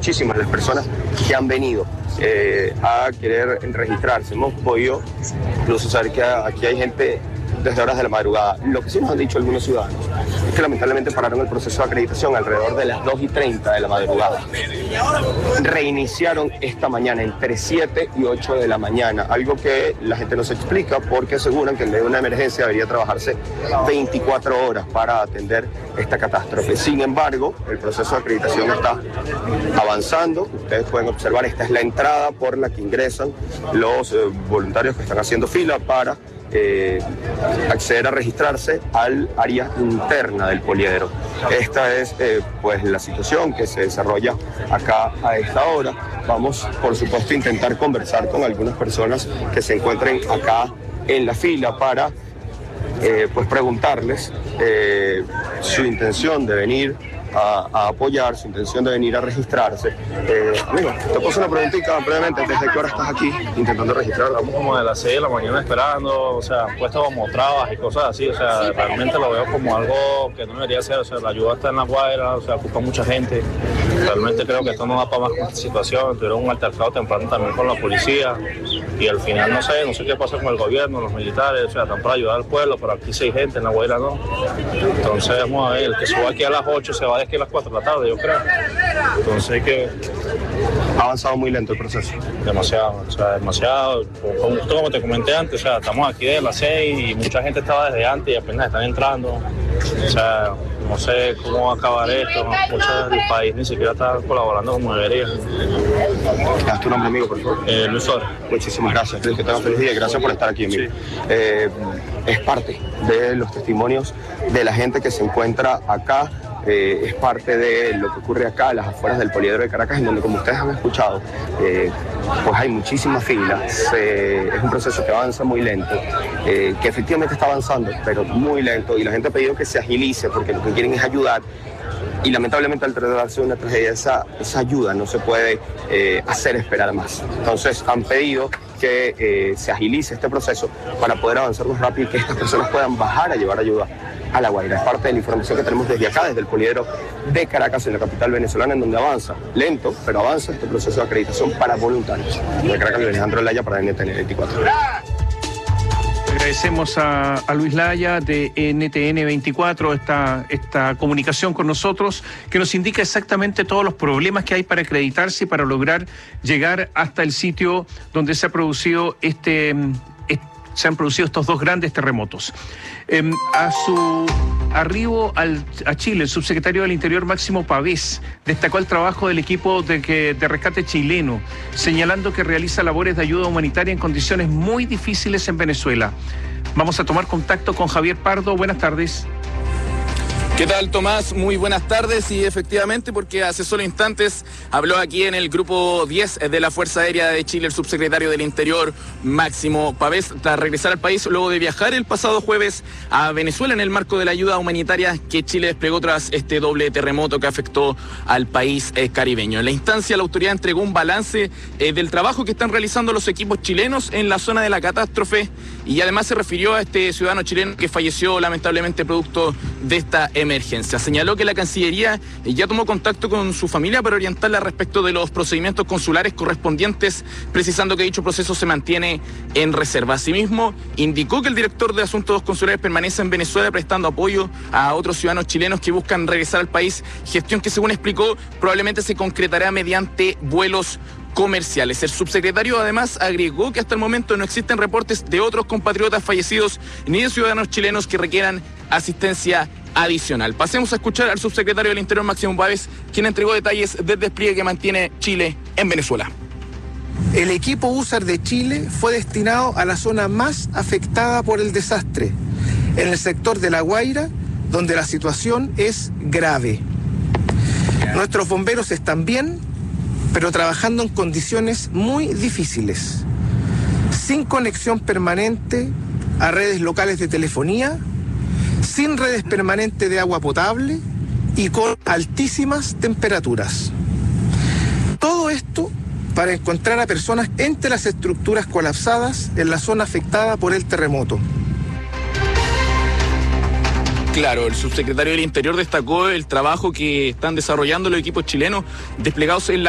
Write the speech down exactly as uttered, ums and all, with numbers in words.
muchísimas las personas que han venido eh, a querer registrarse. Hemos podido incluso saber que aquí hay gente desde horas de la madrugada. Lo que sí nos han dicho algunos ciudadanos es que lamentablemente pararon el proceso de acreditación alrededor de las dos y treinta de la madrugada. Reiniciaron esta mañana entre siete y ocho de la mañana, algo que la gente no se explica porque aseguran que en medio de una emergencia debería trabajarse veinticuatro horas para atender esta catástrofe. Sin embargo, el proceso de acreditación está avanzando. Ustedes pueden observar, esta es la entrada por la que ingresan los eh, voluntarios que están haciendo fila para Eh, acceder a registrarse al área interna del poliedro. Esta es eh, pues la situación que se desarrolla acá a esta hora. Vamos, por supuesto, a intentar conversar con algunas personas que se encuentren acá en la fila para eh, pues preguntarles eh, su intención de venir A, a apoyar, su intención de venir a registrarse. Eh, amigo, te puedo hacer una preguntita brevemente. ¿Desde qué hora estás aquí intentando registrar? Estamos como de las seis de la mañana esperando, o sea, puesto como trabas y cosas así, o sea, realmente lo veo como algo que no debería ser, o sea, la ayuda está en La Guaira, o sea, ocupa mucha gente. Realmente creo que esto no da para más con esta situación. Tuvieron un altercado temprano también con la policía y al final no sé, no sé qué pasa con el gobierno, los militares, o sea, están para ayudar al pueblo, pero aquí sí hay gente, en La Guaira no. Entonces vamos a ver, el que suba aquí a las ocho se va de aquí a las cuatro de la tarde, yo creo. Entonces que ha avanzado muy lento el proceso. Demasiado, o sea, demasiado. Como, como te comenté antes, o sea, estamos aquí desde las seis y mucha gente estaba desde antes y apenas están entrando. O sea, no sé cómo va a acabar esto. Mucho del país ni siquiera está colaborando como debería. ¿Das tu nombre, amigo, por favor? Eh, Luis Suárez. Muchísimas gracias, Luis, que tengas feliz día y gracias por estar aquí, amigo. Sí. Eh, es parte de los testimonios de la gente que se encuentra acá. Eh, es parte de lo que ocurre acá a las afueras del poliedro de Caracas, en donde, como ustedes han escuchado, eh, pues hay muchísimas filas. Eh, es un proceso que avanza muy lento, eh, que efectivamente está avanzando, pero muy lento, y la gente ha pedido que se agilice porque lo que quieren es ayudar. Y lamentablemente, al tratarse de una tragedia, esa, esa ayuda no se puede eh, hacer esperar más. Entonces han pedido que eh, se agilice este proceso para poder avanzar más rápido y que estas personas puedan bajar a llevar ayuda a La Guaira. Es parte de la información que tenemos desde acá, desde el poliedro de Caracas, en la capital venezolana, en donde avanza, lento, pero avanza este proceso de acreditación para voluntarios. De Caracas, Alejandro Laya para N T N veinticuatro. Agradecemos a, a Luis Laya de N T N veinticuatro esta, esta comunicación con nosotros, que nos indica exactamente todos los problemas que hay para acreditarse y para lograr llegar hasta el sitio donde se ha producido este, este se han producido estos dos grandes terremotos. Eh, a su arribo al, a Chile, el subsecretario del Interior, Máximo Pavés, destacó el trabajo del equipo de, que, de rescate chileno, señalando que realiza labores de ayuda humanitaria en condiciones muy difíciles en Venezuela. Vamos a tomar contacto con Javier Pardo. Buenas tardes. ¿Qué tal, Tomás? Muy buenas tardes, y efectivamente, porque hace solo instantes habló aquí en el grupo diez de la Fuerza Aérea de Chile el subsecretario del Interior, Máximo Pavés, tras regresar al país luego de viajar el pasado jueves a Venezuela en el marco de la ayuda humanitaria que Chile desplegó tras este doble terremoto que afectó al país eh, caribeño. En la instancia, la autoridad entregó un balance eh, del trabajo que están realizando los equipos chilenos en la zona de la catástrofe, y además se refirió a este ciudadano chileno que falleció lamentablemente producto de esta emergencia. Señaló que la Cancillería ya tomó contacto con su familia para orientarla respecto de los procedimientos consulares correspondientes, precisando que dicho proceso se mantiene en reserva. Asimismo, indicó que el director de Asuntos Consulares permanece en Venezuela prestando apoyo a otros ciudadanos chilenos que buscan regresar al país, gestión que, según explicó, probablemente se concretará mediante vuelos comerciales. El subsecretario además agregó que hasta el momento no existen reportes de otros compatriotas fallecidos ni de ciudadanos chilenos que requieran asistencia adicional. Pasemos a escuchar al subsecretario del Interior, Máximo Pavés, quien entregó detalles del despliegue que mantiene Chile en Venezuela. El equipo U S A R de Chile fue destinado a la zona más afectada por el desastre, en el sector de La Guaira, donde la situación es grave. Nuestros bomberos están bien, pero trabajando en condiciones muy difíciles, sin conexión permanente a redes locales de telefonía, sin redes permanentes de agua potable y con altísimas temperaturas. Todo esto para encontrar a personas entre las estructuras colapsadas en la zona afectada por el terremoto. Claro, el subsecretario del Interior destacó el trabajo que están desarrollando los equipos chilenos desplegados en la